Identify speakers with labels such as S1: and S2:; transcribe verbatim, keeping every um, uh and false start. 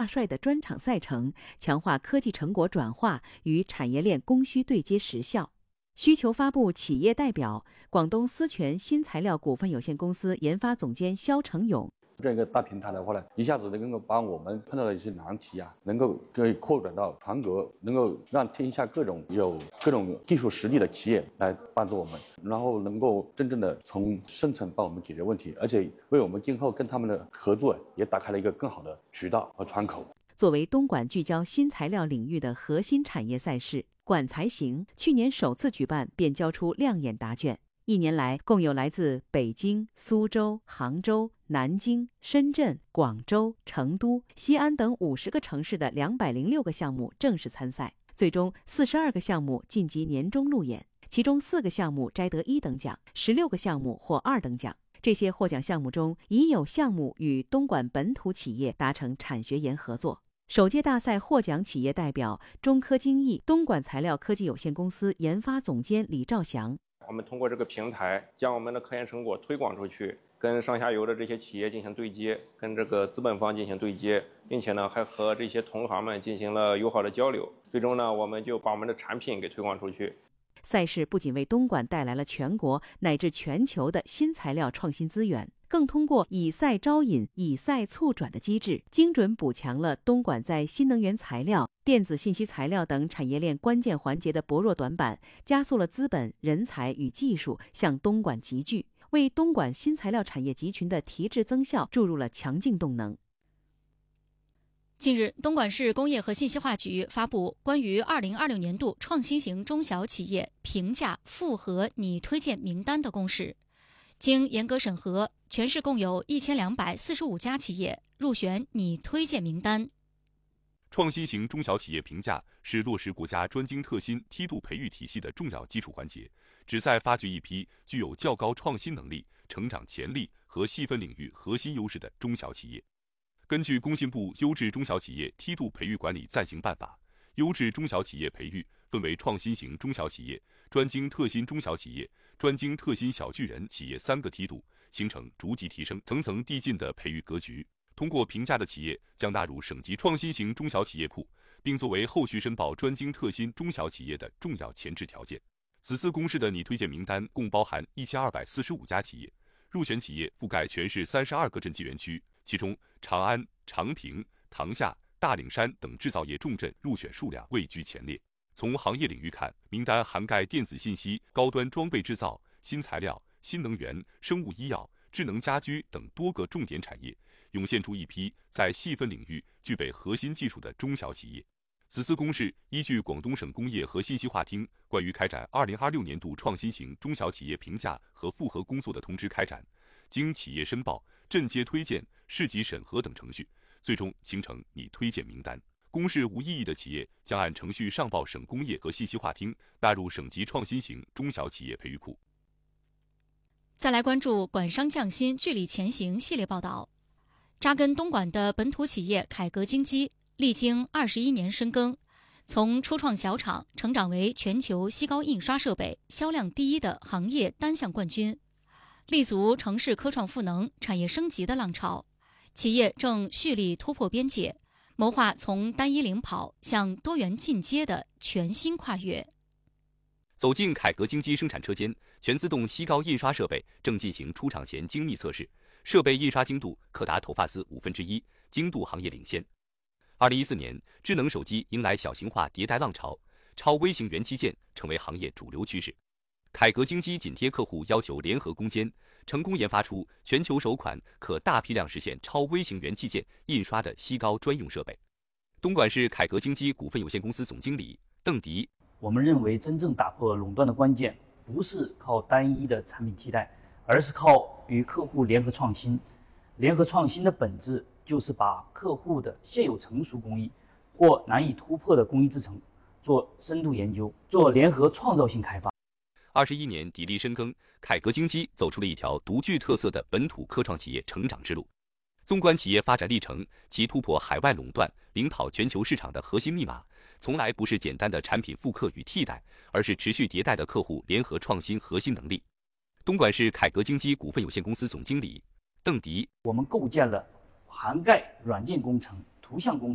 S1: 大帅的专场赛程，强化科技成果转化与产业链供需对接实效。需求发布企业代表，广东思泉新材料股份有限公司研发总监肖成勇。
S2: 这个大平台的话呢，一下子能够把我们碰到的一些难题啊，能够可以扩展到全国，能够让天下各种有各种技术实力的企业来帮助我们，然后能够真正的从深层帮我们解决问题，而且为我们今后跟他们的合作也打开了一个更好的渠道和窗口。
S1: 作为东莞聚焦新材料领域的核心产业赛事，管材行去年首次举办便交出亮眼答卷。一年来，共有来自北京、苏州、杭州、南京、深圳、广州、成都、西安等五十个城市的两百零六个项目正式参赛，最终四十二个项目晋级年终路演，其中四个项目摘得一等奖，十六个项目获二等奖。这些获奖项目中，已有项目与东莞本土企业达成产学研合作。首届大赛获奖企业代表中科精益东莞材料科技有限公司研发总监李兆祥。
S3: 我们通过这个平台将我们的科研成果推广出去，跟上下游的这些企业进行对接，跟这个资本方进行对接，并且呢还和这些同行们进行了友好的交流。最终呢，我们就把我们的产品给推广出去。
S1: 赛事不仅为东莞带来了全国乃至全球的新材料创新资源，更通过以赛招引、以赛促转的机制，精准补强了东莞在新能源材料、电子信息材料等产业链关键环节的薄弱短板，加速了资本、人才与技术向东莞集聚，为东莞新材料产业集群的提质增效注入了强劲动能。
S4: 近日，东莞市工业和信息化局发布关于二零二六年度创新型中小企业评价复核拟推荐名单的公示。经严格审核，全市共有一千两百四十五家企业入选拟推荐名单。
S5: 创新型中小企业评价是落实国家专精特新梯度培育体系的重要基础环节，旨在发掘一批具有较高创新能力、成长潜力和细分领域核心优势的中小企业。根据工信部优质中小企业梯度培育管理暂行办法，优质中小企业培育分为创新型中小企业、专精特新中小企业、专精特新小巨人企业三个梯度，形成逐级提升、层层递进的培育格局。通过评价的企业将纳入省级创新型中小企业库，并作为后续申报专精特新中小企业的重要前置条件。此次公示的拟推荐名单共包含一千二百四十五家企业，入选企业覆盖全市三十二个镇级园区，其中长安、长平、塘厦、大岭山等制造业重镇入选数量位居前列。从行业领域看，名单涵盖电子信息、高端装备制造、新材料、新能源、生物医药、智能家居等多个重点产业，涌现出一批在细分领域具备核心技术的中小企业。此次公示依据广东省工业和信息化厅关于开展二零二六年度创新型中小企业评价和复核工作的通知开展，经企业申报、镇阶推荐、市级审核等程序，最终形成拟推荐名单。公示无异议的企业将按程序上报省工业和信息化厅，纳入省级创新型中小企业培育库。
S4: 再来关注管商匠心、聚力前行系列报道。扎根东莞的本土企业凯格精机，历经二十一年深耕，从初创小厂成长为全球锡膏印刷设备销量第一的行业单项冠军，立足城市科创赋能、产业升级的浪潮。企业正蓄力突破边界，谋划从单一领跑向多元进阶的全新跨越。
S6: 走进凯格精机生产车间，全自动锡膏印刷设备正进行出厂前精密测试，设备印刷精度可达头发丝五分之一，精度行业领先。二零一四年，智能手机迎来小型化迭代浪潮，超微型元器件成为行业主流趋势。凯格精机紧贴客户要求，联合攻坚，成功研发出全球首款可大批量实现超微型元器件印刷的锡膏专用设备。东莞市凯格精机股份有限公司总经理邓迪：
S7: 我们认为真正打破垄断的关键，不是靠单一的产品替代，而是靠与客户联合创新。联合创新的本质就是把客户的现有成熟工艺或难以突破的工艺制成做深度研究，做联合创造性开发。
S6: 二十一年砥砺深耕，凯格精机走出了一条独具特色的本土科创企业成长之路。纵观企业发展历程，其突破海外垄断、领跑全球市场的核心密码，从来不是简单的产品复刻与替代，而是持续迭代的客户联合创新核心能力。东莞市凯格精机股份有限公司总经理邓迪：
S7: 我们构建了涵盖软件工程、图像工程、